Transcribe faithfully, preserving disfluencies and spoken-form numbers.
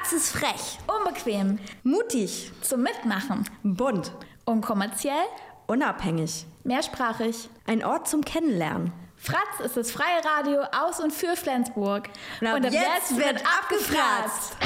Praxisfrech, unbequem, mutig, zum Mitmachen, bunt, unkommerziell, unabhängig, mehrsprachig. Ein Ort zum Kennenlernen. Fratz ist das freie Radio aus und für Flensburg. Und ab, und ab jetzt, jetzt wird abgefratzt.